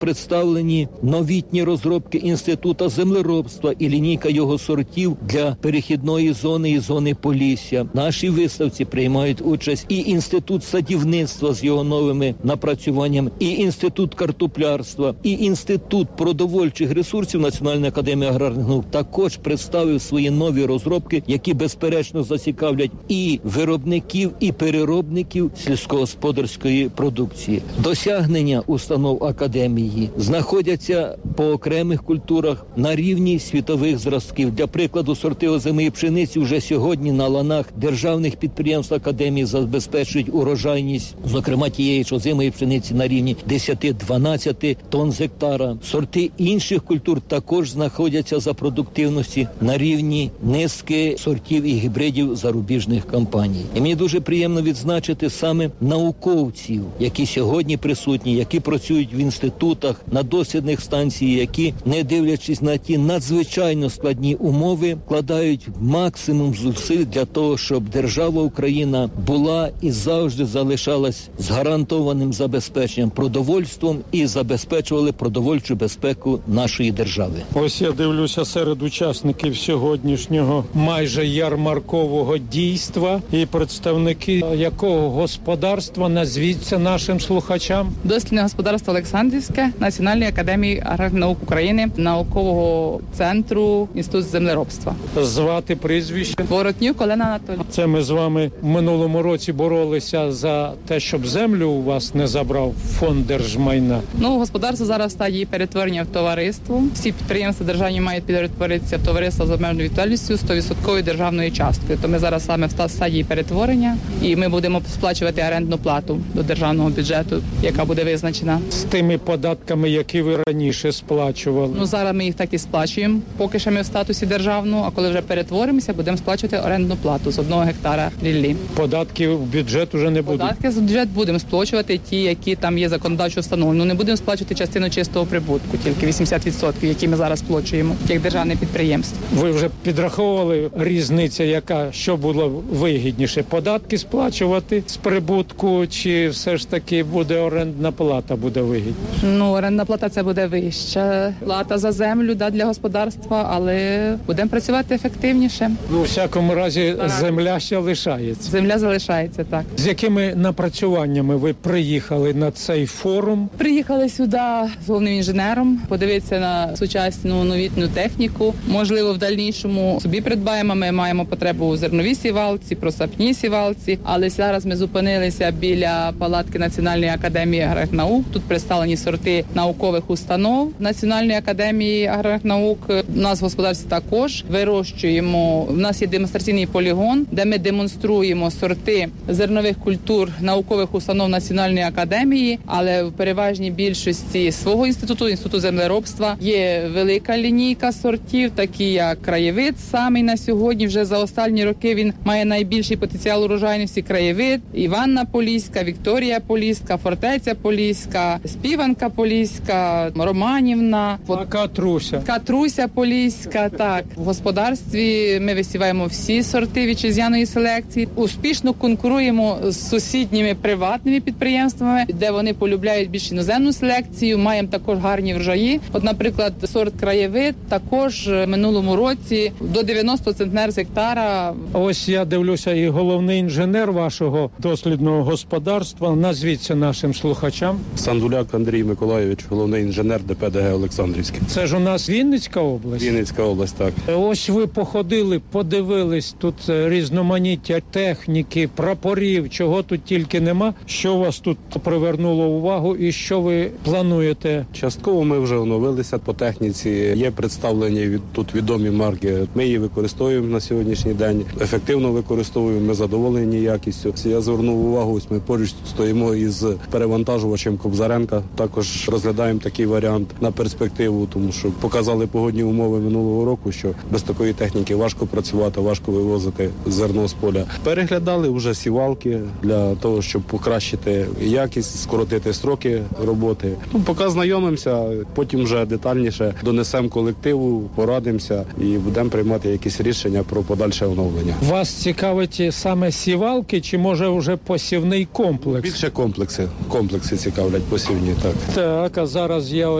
представлені новітні розробки Інституту землеробства і лінійка його сортів для перехідної зони і зони Полісся. Нашій виставці приймають участь і Інститут садівництва з його новими напрацюваннями, і Інститут картоплярства, і Інститут продовольчих ресурсів Національної академії аграрних наук також представив свої нові розробки, які безперечно зацікавлять і виробників, і переробників сільськогосподарської продукції. Досягнення установ академії знаходяться по окремих культурах на рівні світових зразків. Для прикладу, сорти озимої пшениці вже сьогодні на ланах державних підприємств академії забезпечують урожайність, зокрема тієї ж озимої пшениці на рівні 10-12 тонн з гектара. Сорти інших культур також знаходяться за продуктивності на рівні низки сортів і гібридів зарубіжних компаній. І мені дуже приємно відзначити саме науковців, які сьогодні присутні, які працюють в інститутах, на дослідних станціях, які, не дивлячись на ті надзвичайно складні умови, вкладають максимум зусиль для того, щоб держава Україна була і завжди залишалась з гарантованим забезпеченням продовольством і забезпечували продовольчу безпеку нашої держави. Ось я дивлюся серед учасників сьогоднішнього майже ярмаркового дійства і представники якого господарства, назвіться нашим слухачам. Дослідне господарство Олександрівське Національної академії аграрних наук України, наукового центру Інститут землеробства. Звати, прізвище? Воротнюк Олена Анатоліївна. Це ми з вами в минулому році боролися за те, щоб землю у вас не забрав фонд держмайна. Господарство зараз в стадії перетворення в товариство. Всі підприємства державні мають перетворитися в товариство з обмеженою відповідальністю 100% державною часткою. То ми зараз саме в стадії перетворення і ми будемо сплачувати орендну плату до державного бюджету, яка буде визначена. З тими податками, які ви раніше сплачували? Зараз ми їх так і сплачуємо, поки що ми в статусі державного, а коли вже перетворимося, будемо сплачувати орендну плату з 1 гектара ріллі. Податки в бюджет уже не будуть? Податки з бюджет будемо сплачувати ті, які там є законодавчо встановлені. Не будемо сплачувати частину чистого прибутку, тільки 80%, які ми зараз сплачуємо, як державне підприємство. Ви вже підраховували різниця, яка, що було вигідніше? Податки сплачувати з прибутку, чи все ж таки буде орендна плата буде вигідніше? Орендна плата це буде вища. Плата за землю для господарства, але будемо працювати ефективніше. У всякому разі, земля ще лишається. Земля залишається, так. З якими напрацюваннями ви приїхали на цей форум? Приїхали сюди з головним інженером, подивитися на сучасну новітню техніку. Можливо, в дальнішому собі придбаємо. Ми маємо потребу у зерновій сівалці, просапній сівалці, але зараз ми зупинилися біля палатки Національної академії аграрних наук. Тут представлені сорти наукових установ Національної академії аграрних наук. У нас в господарстві також вирощуємо. У нас є демонстраційний полігон, де ми демонструємо сорти зернових культур наукових установ Національної академії, але в переважній більшості свого інституту землеробства є велика лінійка сортів, такі як краєвид. Самий на сьогодні вже за останні роки він має найбільший потенціал урожайності. Краєвид, Іванна Поліська, Вікторія Поліська, Фортеця Поліська, Співанка Поліська, Романівна, Катруся Поліська. Так, в господарстві ми висіваємо всі сорти вітчизняної селекції. Успішно конкуруємо з сусідніми приватними підприємствами, де вони полюбляють більш іноземну селекцію. Маємо також гарні врожаї. Наприклад, сорт краєвид також в минулому році до 90 центнер з гектара. Ось я дивлюся, і головний інженер вашого дослідного господарства. Назвіться нашим слухачам. Сандуляк Андрій Миколайович, головний інженер ДП Олександрівське. Це ж у нас Вінницька область? Вінницька область, так. Ось ви походили, подивились, тут різноманіття техніки, прапорів, чого тут тільки нема. Що вас тут привернуло увагу і що ви плануєте? Частково ми вже оновилися по техніці. Є представлені тут відомі марки. Ми її використовуємо на сьогоднішній день. Ефективно використовуємо, ми задоволені якістю. Я звернув увагу, ось ми поруч стоїмо із перевантажувачем Кобзаренка. Також розглядаємо такий варіант на перспективу, тому що показали погодні умови минулого року, що без такої техніки важко працювати, важко вивозити зерно з поля. Переглядали вже сівалки для того, щоб покращити якість, скоротити строки роботи. Поки знайомимося, потім вже детальніше донесемо колективу, порадимося і будемо приймати якісь рішення про подальше оновлення. Вас цікавить саме сівалки чи може вже посівний комплекс? Більше комплекси цікавлять посівні, так. Так, а зараз я